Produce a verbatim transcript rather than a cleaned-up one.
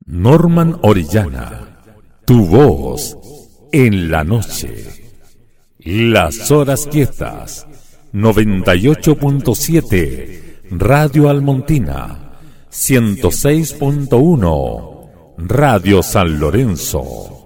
Norman Orellana, tu voz en la noche. Las horas quietas, noventa y ocho punto siete, Radio Almontina, ciento seis punto uno, Radio San Lorenzo.